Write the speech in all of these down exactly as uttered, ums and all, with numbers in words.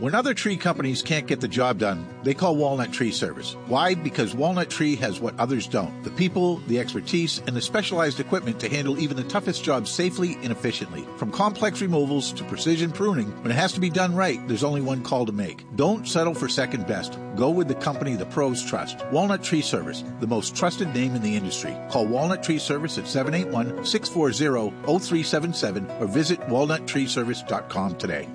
When other tree companies can't get the job done, they call Walnut Tree Service. Why? Because Walnut Tree has what others don't. The people, the expertise, and the specialized equipment to handle even the toughest jobs safely and efficiently. From complex removals to precision pruning, when it has to be done right, there's only one call to make. Don't settle for second best. Go with the company the pros trust. Walnut Tree Service, the most trusted name in the industry. Call Walnut Tree Service at seven eight one, six four zero, zero three seven seven or visit walnut tree service dot com today.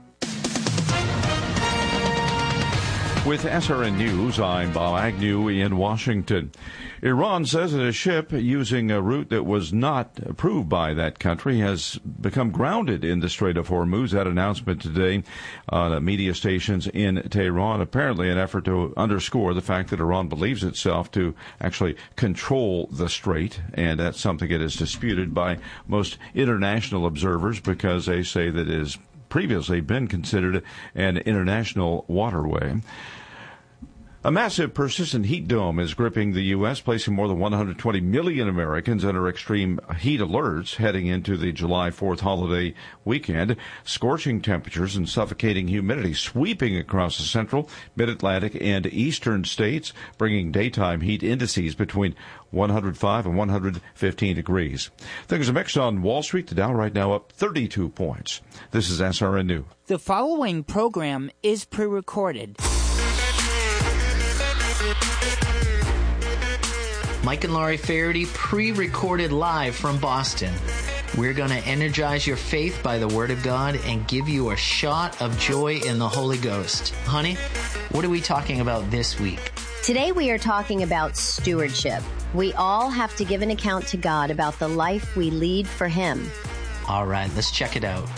With S R N News, I'm Bob Agnew in Washington. Iran says that a ship using a route that was not approved by that country has become grounded in the Strait of Hormuz. That announcement today on media stations in Tehran, apparently an effort to underscore the fact that Iran believes itself to actually control the strait, and that's something that is disputed by most international observers because they say that it has previously been considered an international waterway. A massive persistent heat dome is gripping the U S, placing more than one hundred twenty million Americans under extreme heat alerts heading into the July fourth holiday weekend. Scorching temperatures and suffocating humidity sweeping across the central, mid-Atlantic, and eastern states, bringing daytime heat indices between one hundred five and one hundred fifteen degrees. Things are mixed on Wall Street. The Dow right now up thirty-two points. This is S R N News. The following program is pre-recorded. Mike and Laurie Faherty, pre-recorded live from Boston. We're going to energize your faith by the Word of God and give you a shot of joy in the Holy Ghost. Honey, what are we talking about this week? Today we are talking about stewardship. We all have to give an account to God about the life we lead for Him. All right, let's check it out.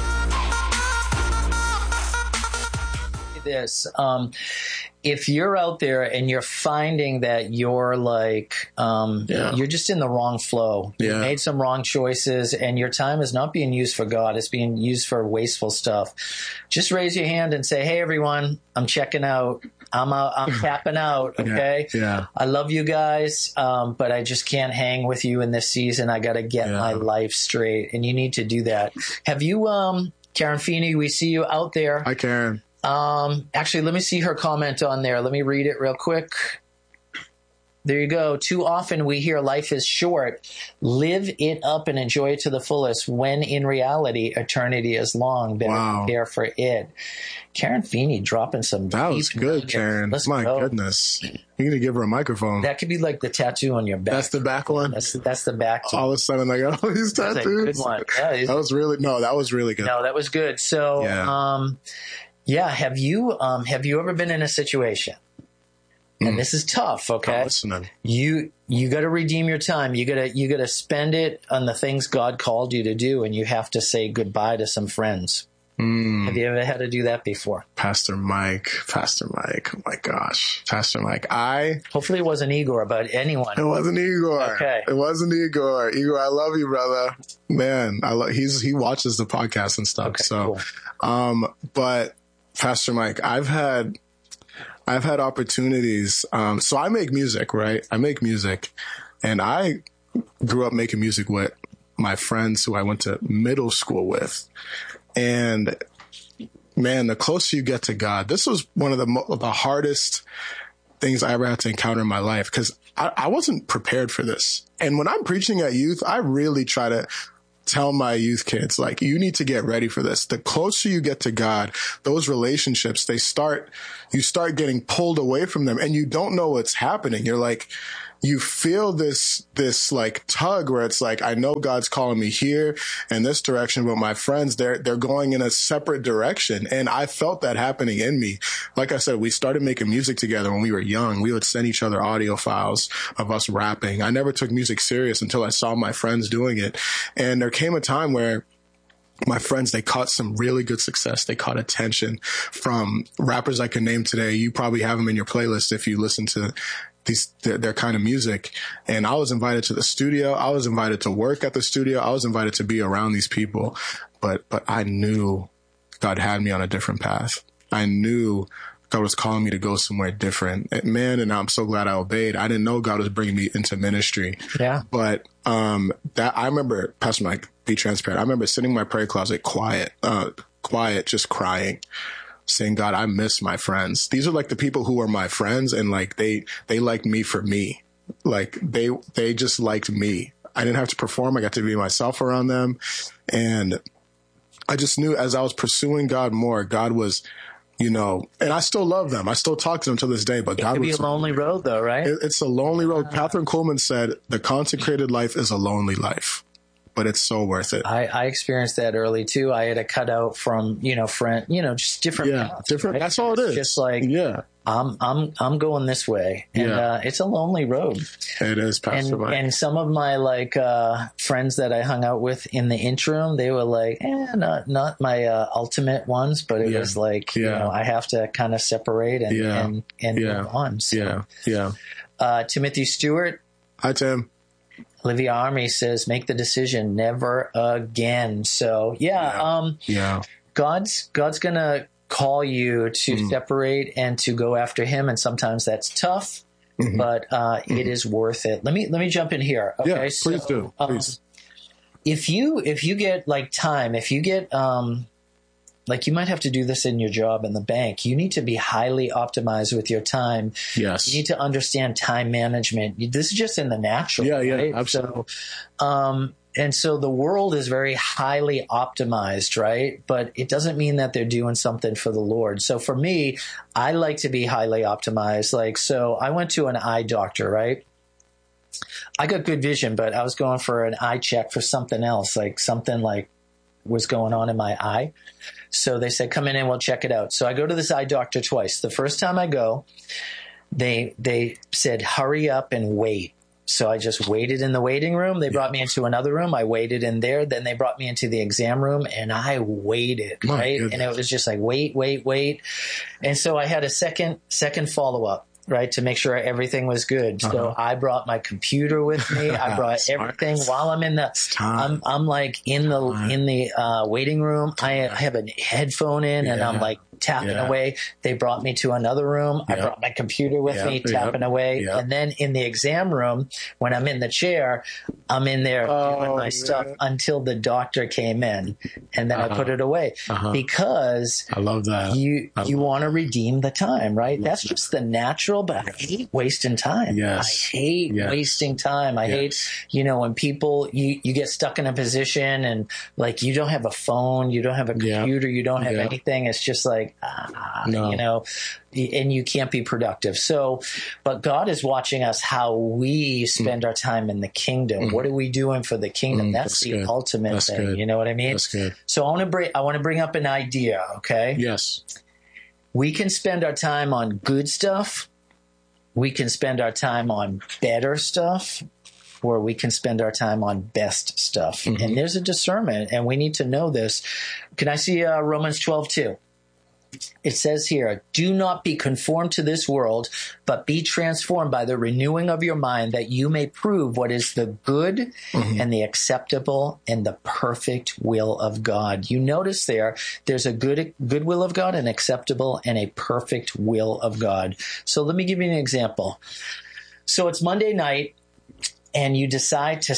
This, um, if you're out there and you're finding that you're like, um, yeah. you're just in the wrong flow, yeah. you made some wrong choices and your time is not being used for God, it's being used for wasteful stuff. Just raise your hand and say, hey, everyone, I'm checking out. I'm out, I'm tapping out. Okay. Yeah, yeah. I love you guys. Um, but I just can't hang with you in this season. I got to get yeah. my life straight. And you need to do that. Have you, um, Karen Feeney, we see you out there. Hi, Karen. Um, actually, let me see her comment on there. Let me read it real quick. There you go. Too often we hear life is short. Live it up and enjoy it to the fullest, when in reality, eternity is long. Better wow. prepare for it. Karen Feeney dropping some That was good, nuggets. Karen. Let's My go. goodness. You need to give her a microphone. That could be like the tattoo on your back. That's the back one? That's, that's the back one. All of a sudden I got all these tattoos. That's a good one. Yeah, that was really, no, that was really good. No, that was good. So, yeah. um, Yeah, have you um, have you ever been in a situation? And mm. this is tough, okay? Listening. You you got to redeem your time. You got to you got to spend it on the things God called you to do, and you have to say goodbye to some friends. Mm. Have you ever had to do that before? Pastor Mike, Pastor Mike, oh my gosh, Pastor Mike. I hopefully it wasn't Igor, but anyone. It wasn't Igor. Okay, it wasn't Igor. Igor, I love you, brother. Man, I love. He's he watches the podcast and stuff. Okay, so, cool. um, but. Pastor Mike, I've had, I've had opportunities. Um, so I make music, right? I make music, and I grew up making music with my friends who I went to middle school with. And man, the closer you get to God, this was one of the mo- the hardest things I ever had to encounter in my life, because I, I wasn't prepared for this. And when I'm preaching at youth, I really try to tell my youth kids, like, you need to get ready for this. The closer you get to God, those relationships, they start, you start getting pulled away from them, and you don't know what's happening. You're like, you feel this, this like tug where it's like, I know God's calling me here in this direction, but my friends, they're, they're going in a separate direction. And I felt that happening in me. Like I said, we started making music together when we were young. We would send each other audio files of us rapping. I never took music serious until I saw my friends doing it. And there came a time where my friends, they caught some really good success. They caught attention from rappers I can name today. You probably have them in your playlist if you listen to these, their, their kind of music. And I was invited to the studio. I was invited to work at the studio. I was invited to be around these people. But, but I knew God had me on a different path. I knew God was calling me to go somewhere different. Man, and I'm so glad I obeyed. I didn't know God was bringing me into ministry. Yeah. But, um, that, I remember, Pastor Mike, be transparent. I remember sitting in my prayer closet quiet, uh, quiet, just crying. saying, God, I miss my friends. These are like the people who are my friends, and like they they like me for me. Like they they just liked me. I didn't have to perform. I got to be myself around them. And I just knew as I was pursuing God more, God was, you know, and I still love them. I still talk to them to this day, but it God could was be a lonely road though, right? It, it's a lonely road. Uh, Catherine Coleman said, the consecrated life is a lonely life, but it's so worth it. I, I experienced that early too. I had to cut out from, you know, friend, you know, just different. Yeah. paths, different. Right? That's all it is. Just like, yeah. I'm I'm I'm going this way, and yeah. uh, it's a lonely road. It is, Pastor and, Mike. And some of my like uh, friends that I hung out with in the interim, they were like, eh, not not my uh, ultimate ones, but it yeah. was like, yeah. you know, I have to kind of separate and yeah. and, and yeah. move on. So, yeah, yeah. Uh, Timothy Stewart. Hi, Tim. Olivia Army says, make the decision, never again. So yeah, yeah. um, yeah. God's God's gonna call you to mm. separate and to go after him, and sometimes that's tough, mm-hmm. but uh, mm-hmm. it is worth it. Let me let me jump in here. Okay, yeah, please so, do. Please. Um, if you if you get like time, if you get um, like you might have to do this in your job in the bank. You need to be highly optimized with your time. Yes, you need to understand time management. This is just in the natural. Yeah, yeah, right? absolutely. So, um, And so the world is very highly optimized, right? But it doesn't mean that they're doing something for the Lord. So for me, I like to be highly optimized. Like, so I went to an eye doctor, right? I got good vision, but I was going for an eye check for something else, like something like was going on in my eye. So they said, come in and we'll check it out. So I go to this eye doctor twice. The first time I go, they they said, hurry up and wait. So I just waited in the waiting room. They brought me into another room. I waited in there. Then they brought me into the exam room, and I waited, My right? goodness. And it was just like, wait, wait, wait. And so I had a second, second follow-up, right, to make sure everything was good. Uh-huh. So I brought my computer with me. I brought everything while I'm in the, I'm, I'm like in the, in the uh, waiting room. I, I have a headphone in, yeah. and I'm like tapping yeah. away. They brought me to another room. Yep. I brought my computer with yep. me, tapping yep. away. Yep. And then in the exam room, when I'm in the chair, I'm in there oh, doing my man. stuff until the doctor came in, and then uh-huh. I put it away uh-huh. because I love that. You I you want to redeem the time, right? That's that. just the natural. But I hate wasting time. Yes. I hate yes. wasting time. I yes. hate, you know, when people, you, you get stuck in a position and like you don't have a phone, you don't have a computer, yeah. you don't have yeah. anything. It's just like, ah, no. you know, and you can't be productive. So, but God is watching us how we spend mm. our time in the kingdom. Mm. What are we doing for the kingdom? Mm, that's, that's the good. ultimate that's thing. Good. You know what I mean? That's good. So I want to bring, I want to bring up an idea. Okay. Yes. We can spend our time on good stuff. We can spend our time on better stuff, or we can spend our time on best stuff. Mm-hmm. And there's a discernment, and we need to know this. Can I see uh, Romans twelve two? It says here, do not be conformed to this world, but be transformed by the renewing of your mind, that you may prove what is the good mm-hmm. and the acceptable and the perfect will of God. You notice there, there's a good, good will of God, an acceptable and a perfect will of God. So let me give you an example. So it's Monday night, and you decide to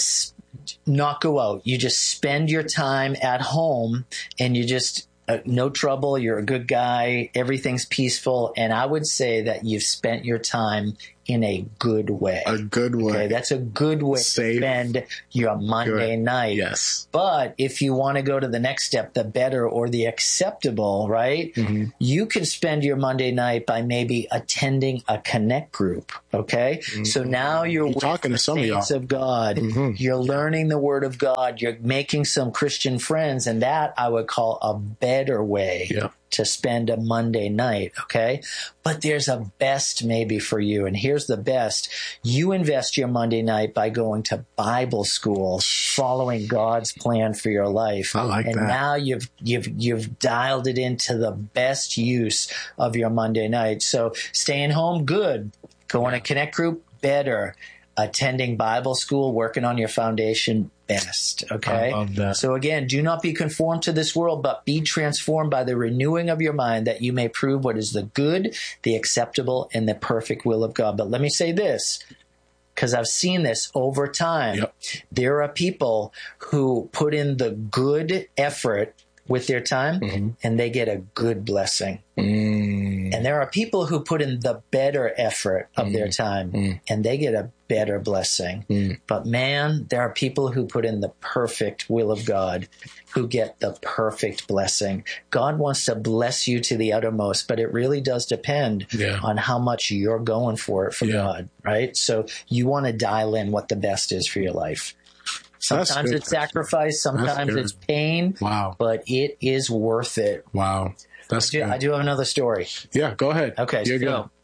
not go out. You just spend your time at home, and you just Uh, no trouble. You're a good guy. Everything's peaceful. And I would say that you've spent your time in a good way. A good way. Okay, that's a good way Safe. to spend your Monday good. night. Yes. But if you want to go to the next step, the better or the acceptable, right? Mm-hmm. You can spend your Monday night by maybe attending a connect group. Okay. Mm-hmm. So now you're, you're talking to some of y'all. of God. Mm-hmm. You're learning the word of God. You're making some Christian friends, and that I would call a better way. Yeah. to spend a Monday night, okay? But there's a best maybe for you, and here's the best. You invest your Monday night by going to Bible school, following God's plan for your life. I like and that. And now you've you've you've dialed it into the best use of your Monday night. So staying home, good. Going to Connect Group, better. Attending Bible school, working on your foundation, best. Okay. I love that. So again, do not be conformed to this world, but be transformed by the renewing of your mind, that you may prove what is the good, the acceptable, and the perfect will of God. But let me say this, because I've seen this over time. Yep. There are people who put in the good effort, with their time, mm-hmm. and they get a good blessing. Mm. And there are people who put in the better effort of mm. their time, mm. and they get a better blessing. Mm. But man, there are people who put in the perfect will of God who get the perfect blessing. God wants to bless you to the uttermost, but it really does depend yeah. on how much you're going for it for yeah. God, right? So you want to dial in what the best is for your life. Sometimes it's sacrifice, sometimes it's pain. Wow. But it is worth it. Wow. That's I do, I do have another story. Yeah, go ahead. Okay, You're so good.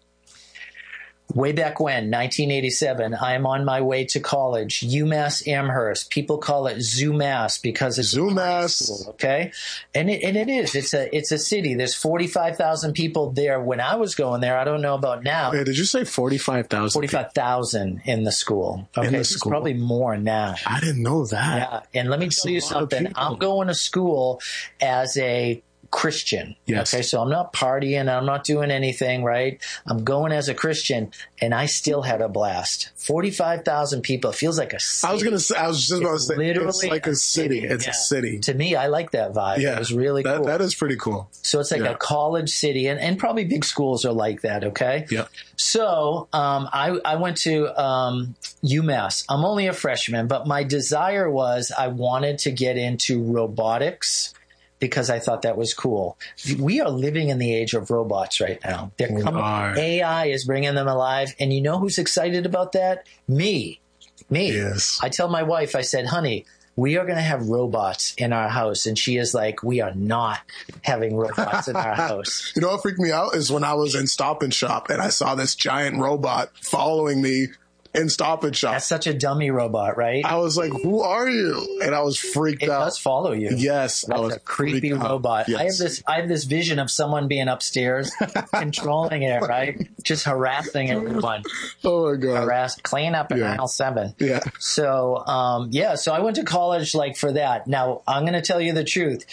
Way back when, nineteen eighty-seven, I am on my way to college, UMass Amherst. People call it ZooMass because it's ZooMass. School, okay? And it, and it is. It's a it's a city. There's forty-five thousand people there. When I was going there, I don't know about now. Wait, did you say forty-five thousand? forty-five thousand in the school. Okay, in the it's school. Probably more now. I didn't know that. Yeah, and let me That's tell you something. I'm going to school as a Christian. Yes. Okay, so I'm not partying, I'm not doing anything, right? I'm going as a Christian, and I still had a blast. forty-five thousand people. It feels like a city. I was going to say, I was just about to say, literally it's like a city. city. It's yeah. a city. To me, I like that vibe. Yeah. It was really that, cool. That is pretty cool. So it's like yeah. a college city, and, and probably big schools are like that, okay? Yeah. So um, I, I went to um, UMass. I'm only a freshman, but my desire was I wanted to get into robotics, because I thought that was cool. We are living in the age of robots right now. They're coming, A I is bringing them alive. And you know who's excited about that? Me. Me. Yes. I tell my wife, I said, honey, we are going to have robots in our house. And she is like, we are not having robots in our house. You know what freaked me out is when I was in Stop and Shop and I saw this giant robot following me in Stop and Shop. That's such a dummy robot, right? I was like, who are you? And I was freaked it out. It does follow you. Yes. That's I was a creepy robot. Yes. I have this I have this vision of someone being upstairs controlling it, right? Just harassing everyone. Oh my God. Harass, clean up in yeah. aisle seven. Yeah. So, um, yeah, so I went to college like for that. Now, I'm going to tell you the truth.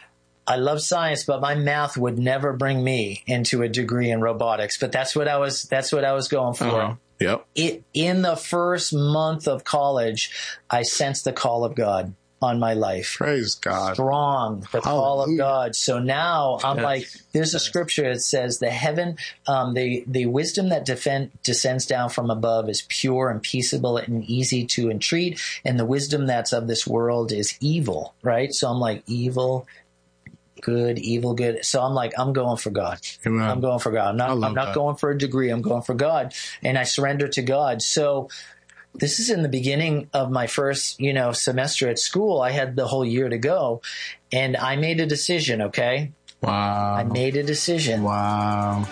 I love science, but my math would never bring me into a degree in robotics. But that's what I was. That's what I was going for. Uh-huh. Yep. It, in the first month of college, I sensed the call of God on my life. Praise God. Strong, the Hallelujah. Call of God. So now I'm yes. like, there's a scripture that says the heaven, um, the, the wisdom that defend, descends down from above is pure and peaceable and easy to entreat. And the wisdom that's of this world is evil, right? So I'm like, evil, good, evil, good. So I'm like, I'm going for God. Amen. I'm going for God. I'm not, I'm not that. going for a degree. I'm going for God. And I surrender to God. So this is in the beginning of my first, you know, semester at school. I had the whole year to go. And I made a decision, okay? Wow. I made a decision. Wow.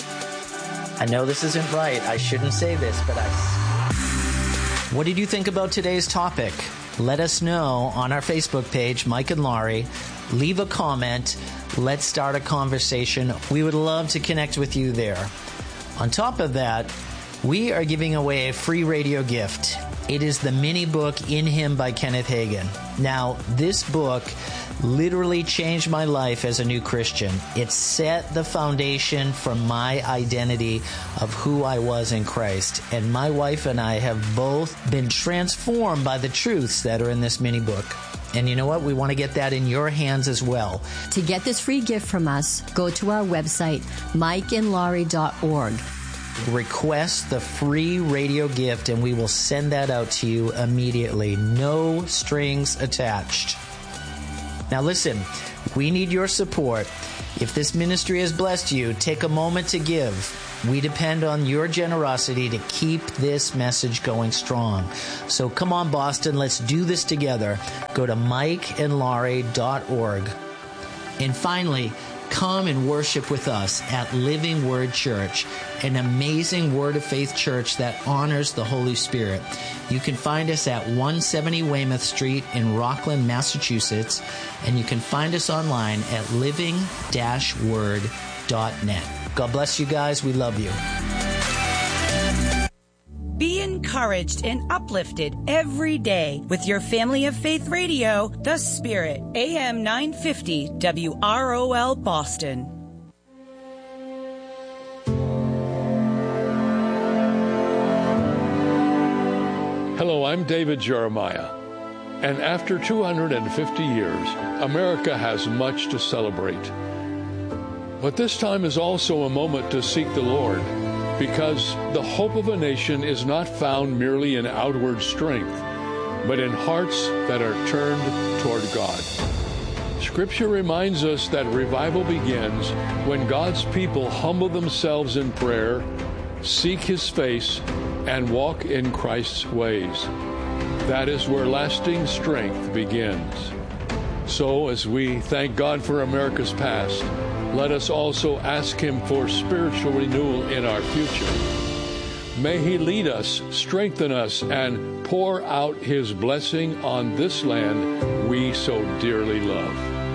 I know this isn't right. I shouldn't say this, but I... What did you think about today's topic? Let us know on our Facebook page, Mike and Laurie. Leave a comment. Let's start a conversation. We would love to connect with you there. On top of that, we are giving away a free radio gift. It is the mini book In Him by Kenneth Hagin. Now, this book literally changed my life as a new Christian. It set the foundation for my identity of who I was in Christ. And my wife and I have both been transformed by the truths that are in this mini book. And you know what? We want to get that in your hands as well. To get this free gift from us, go to our website, mike and laurie dot org. Request the free radio gift, and we will send that out to you immediately. No strings attached. Now listen, we need your support. If this ministry has blessed you, take a moment to give. We depend on your generosity to keep this message going strong. So come on, Boston, let's do this together. Go to mike and laurie dot org. And finally, come and worship with us at Living Word Church, an amazing Word of Faith church that honors the Holy Spirit. You can find us at one seventy Weymouth Street in Rockland, Massachusetts, and you can find us online at living dash word dot net. God bless you guys. We love you. Be encouraged and uplifted every day with your Family of Faith Radio, The Spirit, A M nine fifty W R O L Boston. Hello, I'm David Jeremiah. And after two hundred fifty years, America has much to celebrate. But this time is also a moment to seek the Lord, because the hope of a nation is not found merely in outward strength, but in hearts that are turned toward God. Scripture reminds us that revival begins when God's people humble themselves in prayer, seek His face, and walk in Christ's ways. That is where lasting strength begins. So, as we thank God for America's past, let us also ask Him for spiritual renewal in our future. May He lead us, strengthen us, and pour out His blessing on this land we so dearly love.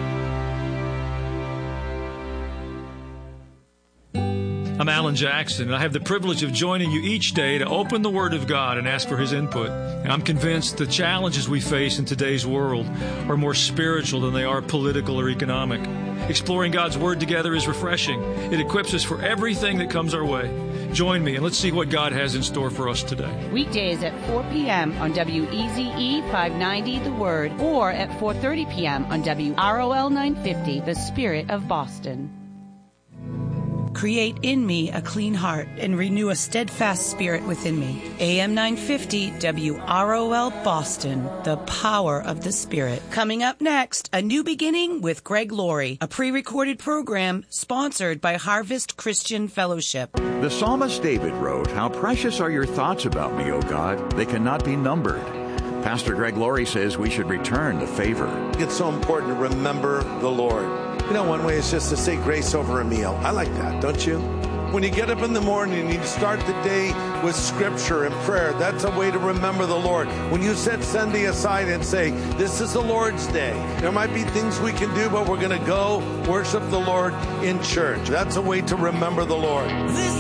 I'm Alan Jackson, and I have the privilege of joining you each day to open the Word of God and ask for His input. And I'm convinced the challenges we face in today's world are more spiritual than they are political or economic. Exploring God's Word together is refreshing. It equips us for everything that comes our way. Join me, and let's see what God has in store for us today. Weekdays at four p.m. on W E Z E five ninety The Word, or at four thirty p.m. on W R O L nine fifty The Spirit of Boston. Create in me a clean heart and renew a steadfast spirit within me. A M nine fifty W R O L Boston, the power of the Spirit. Coming up next, A New Beginning with Greg Laurie, a pre-recorded program sponsored by Harvest Christian Fellowship. The psalmist David wrote, "How precious are your thoughts about me, O God. They cannot be numbered." Pastor Greg Laurie says we should return the favor. It's so important to remember the Lord. You know, one way is just to say grace over a meal. I like that, don't you? When you get up in the morning and you start the day with scripture and prayer, that's a way to remember the Lord. When you set Sunday aside and say, this is the Lord's day, there might be things we can do, but we're going to go worship the Lord in church. That's a way to remember the Lord. This